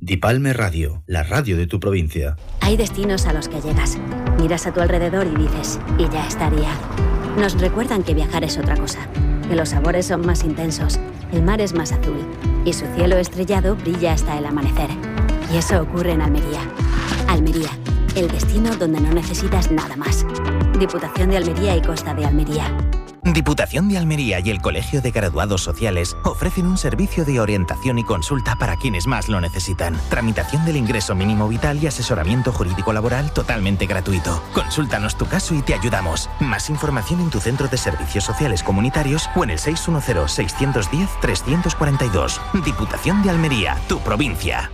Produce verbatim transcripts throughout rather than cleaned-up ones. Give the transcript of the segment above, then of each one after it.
Dipalme Radio, la radio de tu provincia. Hay destinos a los que llegas, miras a tu alrededor y dices, y ya estaría. Nos recuerdan que viajar es otra cosa, que los sabores son más intensos, el mar es más azul y su cielo estrellado brilla hasta el amanecer. Y eso ocurre en Almería. Almería, el destino donde no necesitas nada más. Diputación de Almería y Costa de Almería. Diputación de Almería y el Colegio de Graduados Sociales ofrecen un servicio de orientación y consulta para quienes más lo necesitan. Tramitación del ingreso mínimo vital y asesoramiento jurídico laboral totalmente gratuito. Consúltanos tu caso y te ayudamos. Más información en tu centro de servicios sociales comunitarios o en el seis uno cero, seis uno cero, tres cuatro dos. Diputación de Almería, tu provincia.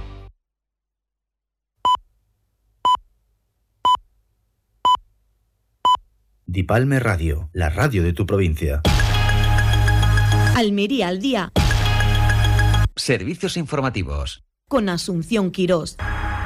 Dipalme Radio, la radio de tu provincia. Almería al día. Servicios informativos. Con Asunción Quirós.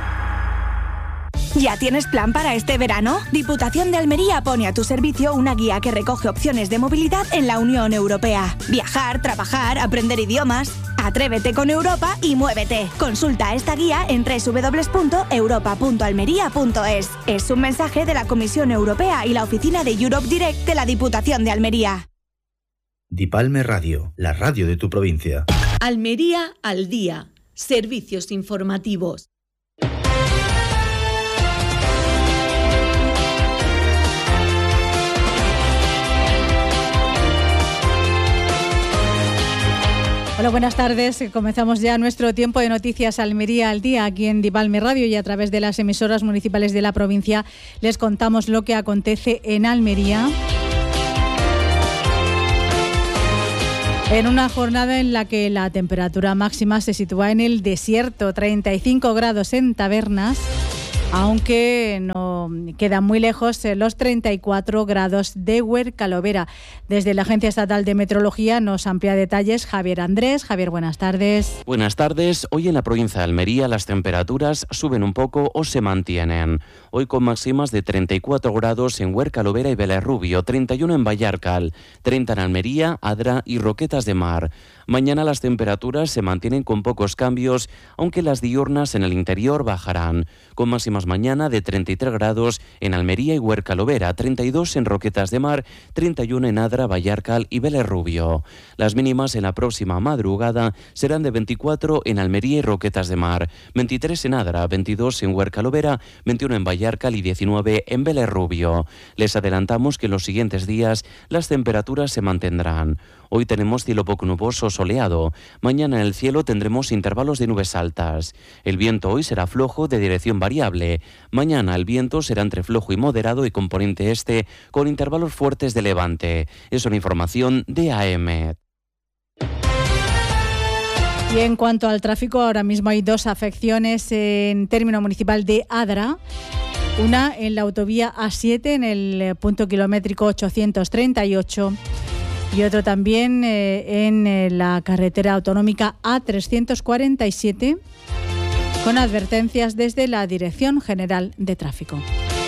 ¿Ya tienes plan para este verano? Diputación de Almería pone a tu servicio una guía que recoge opciones de movilidad en la Unión Europea. Viajar, trabajar, aprender idiomas. Atrévete con Europa y muévete. Consulta esta guía en doble u doble u doble u punto europa punto almería punto es. Es un mensaje de la Comisión Europea y la oficina de Europe Direct de la Diputación de Almería. Dipalme Radio, la radio de tu provincia. Almería al día. Servicios informativos. Hola, buenas tardes. Comenzamos ya nuestro tiempo de noticias Almería al día aquí en Dipalme Radio y a través de las emisoras municipales de la provincia les contamos lo que acontece en Almería. En una jornada en la que la temperatura máxima se sitúa en el desierto, treinta y cinco grados en Tabernas, aunque no quedan muy lejos los treinta y cuatro grados de Huercalovera. Desde la Agencia Estatal de Meteorología nos amplía detalles Javier Andrés. Javier, buenas tardes. Buenas tardes. Hoy en la provincia de Almería las temperaturas suben un poco o se mantienen. Hoy con máximas de treinta y cuatro grados en Huercalovera y Belerrubio, treinta y uno en Vallarcal, treinta en Almería, Adra y Roquetas de Mar. Mañana las temperaturas se mantienen con pocos cambios, aunque las diurnas en el interior bajarán, con máximas mañana de treinta y tres grados en Almería y Huercalovera, treinta y dos en Roquetas de Mar, treinta y uno en Adra, Vallarcal y Belerrubio. Las mínimas en la próxima madrugada serán de veinticuatro en Almería y Roquetas de Mar, veintitrés en Adra, veintidós en Huercalovera, veintiuno en Vallarcal y diecinueve en Belerrubio. Les adelantamos que en los siguientes días las temperaturas se mantendrán. Hoy tenemos cielo poco nuboso soleado. Mañana en el cielo tendremos intervalos de nubes altas. El viento hoy será flojo de dirección variable. Mañana el viento será entre flojo y moderado y componente este con intervalos fuertes de levante. Es una información de A M. Y en cuanto al tráfico, ahora mismo hay dos afecciones en término municipal de Adra. Una en la autovía A siete en el punto kilométrico ochocientos treinta y ocho. Y otro también eh, en eh, la carretera autonómica A trescientos cuarenta y siete, con advertencias desde la Dirección General de Tráfico.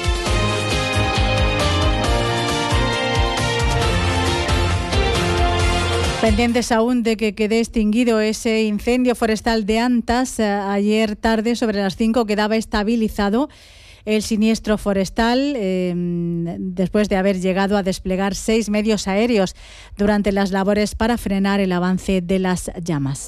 Pendientes aún de que quede extinguido ese incendio forestal de Antas, eh, ayer tarde sobre las cinco quedaba estabilizado el siniestro forestal eh, después de haber llegado a desplegar seis medios aéreos durante las labores para frenar el avance de las llamas.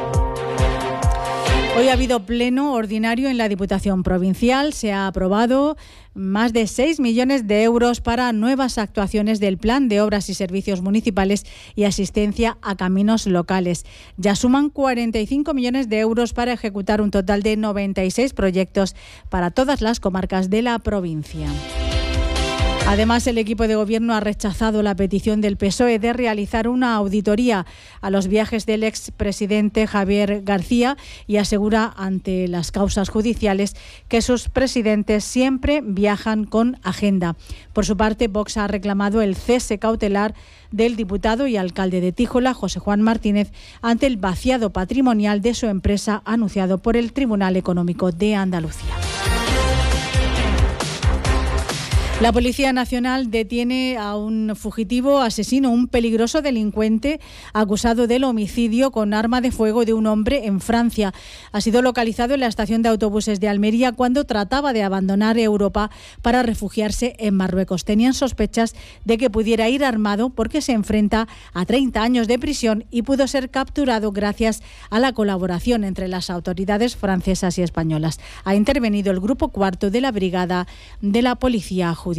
Hoy ha habido pleno ordinario en la Diputación Provincial. Se ha aprobado más de seis millones de euros para nuevas actuaciones del Plan de Obras y Servicios Municipales y asistencia a caminos locales. Ya suman cuarenta y cinco millones de euros para ejecutar un total de noventa y seis proyectos para todas las comarcas de la provincia. Además, el equipo de gobierno ha rechazado la petición del P S O E de realizar una auditoría a los viajes del expresidente Javier García y asegura ante las causas judiciales que sus presidentes siempre viajan con agenda. Por su parte, Vox ha reclamado el cese cautelar del diputado y alcalde de Tíjola, José Juan Martínez, ante el vaciado patrimonial de su empresa anunciado por el Tribunal Económico de Andalucía. La Policía Nacional detiene a un fugitivo asesino, un peligroso delincuente acusado del homicidio con arma de fuego de un hombre en Francia. Ha sido localizado en la estación de autobuses de Almería cuando trataba de abandonar Europa para refugiarse en Marruecos. Tenían sospechas de que pudiera ir armado porque se enfrenta a treinta años de prisión y pudo ser capturado gracias a la colaboración entre las autoridades francesas y españolas. Ha intervenido el Grupo Cuarto de la Brigada de la Policía Judicial.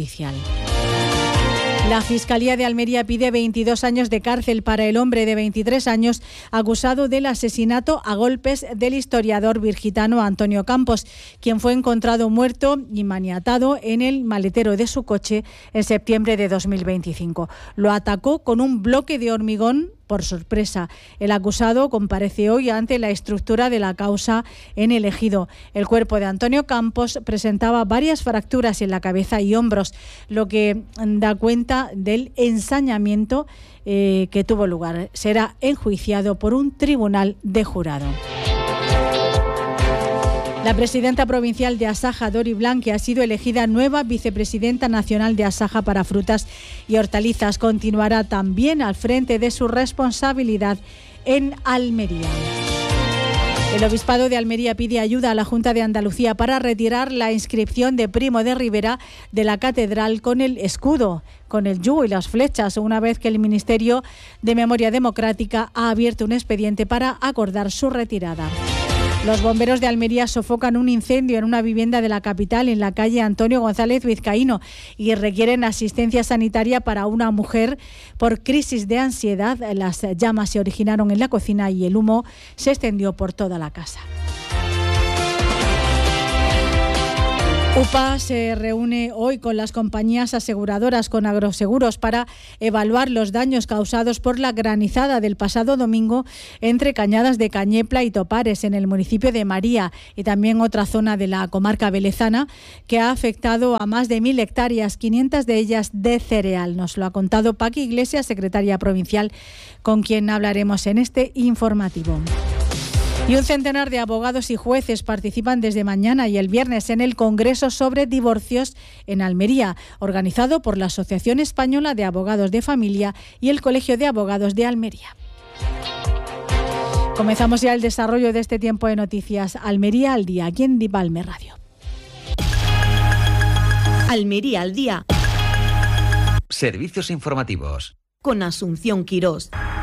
La Fiscalía de Almería pide veintidós años de cárcel para el hombre de veintitrés años acusado del asesinato a golpes del historiador virgitano Antonio Campos, quien fue encontrado muerto y maniatado en el maletero de su coche en septiembre de dos mil veinticinco. Lo atacó con un bloque de hormigón por sorpresa. El acusado comparece hoy ante la estructura de la causa en el Ejido. El cuerpo de Antonio Campos presentaba varias fracturas en la cabeza y hombros, lo que da cuenta del ensañamiento eh, que tuvo lugar. Será enjuiciado por un tribunal de jurado. La presidenta provincial de Asaja, Dori Blanque, ha sido elegida nueva vicepresidenta nacional de Asaja para frutas y hortalizas. Continuará también al frente de su responsabilidad en Almería. El Obispado de Almería pide ayuda a la Junta de Andalucía para retirar la inscripción de Primo de Rivera de la catedral con el escudo, con el yugo y las flechas, una vez que el Ministerio de Memoria Democrática ha abierto un expediente para acordar su retirada. Los bomberos de Almería sofocan un incendio en una vivienda de la capital en la calle Antonio González Vizcaíno y requieren asistencia sanitaria para una mujer por crisis de ansiedad. Las llamas se originaron en la cocina y el humo se extendió por toda la casa. U P A se reúne hoy con las compañías aseguradoras, con Agroseguros, para evaluar los daños causados por la granizada del pasado domingo entre Cañadas de Cañepla y Topares, en el municipio de María, y también otra zona de la comarca belezana, que ha afectado a más de mil hectáreas, quinientas de ellas de cereal. Nos lo ha contado Paqui Iglesias, secretaria provincial, con quien hablaremos en este informativo. Y un centenar de abogados y jueces participan desde mañana y el viernes en el Congreso sobre Divorcios en Almería, organizado por la Asociación Española de Abogados de Familia y el Colegio de Abogados de Almería. Comenzamos ya el desarrollo de este tiempo de noticias. Almería al día, aquí en Dipalme Radio. Almería al día. Servicios informativos. Con Asunción Quirós.